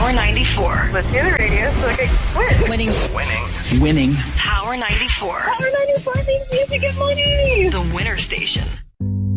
Power 94. Let's hear the radio so I can quit. Winning. Winning. Power 94. Power 94, thank you.